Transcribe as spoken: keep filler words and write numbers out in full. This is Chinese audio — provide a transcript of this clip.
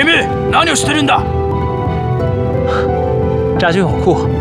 君何をしてるんだ？ 诈君有库，